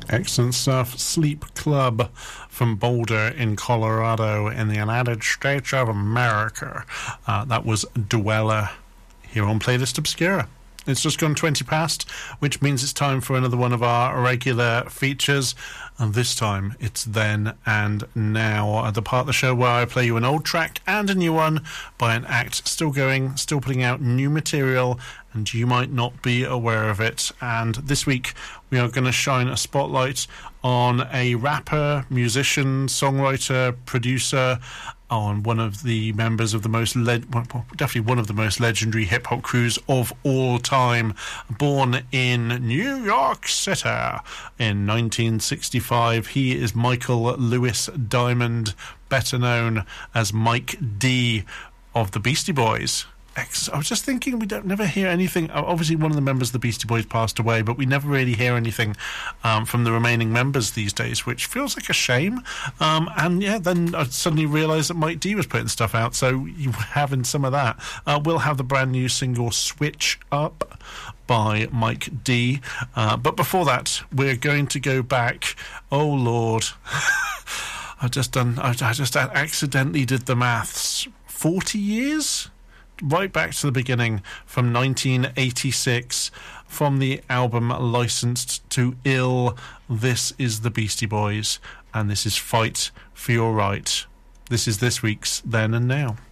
Excellent stuff. Sleep Club from Boulder in Colorado in the United States of America. That was Dweller here on Playlist Obscura. It's just gone 20 past, which means it's time for another one of our regular features. And this time, it's Then and Now, the part of the show where I play you an old track and a new one by an act still going, still putting out new material, and you might not be aware of it. And this week, we are going to shine a spotlight on a rapper, musician, songwriter, producer, on one of the members of the definitely one of the most legendary hip-hop crews of all time, born in New York City in 1965. He is Michael Lewis Diamond, better known as Mike D of the Beastie Boys. I was just thinking, we don't never hear anything. Obviously, one of the members of the Beastie Boys passed away, but we never really hear anything from the remaining members these days, which feels like a shame. And yeah, then I suddenly realised that Mike D was putting stuff out, so you having some of that. We'll have the brand new single "Switch Up" by Mike D. But before that, we're going to go back. Oh Lord, I just accidentally did the maths. 40 years. Right back to the beginning, from 1986, from the album Licensed to Ill. This is the Beastie Boys, and this is Fight for Your Right. This is this week's Then and Now.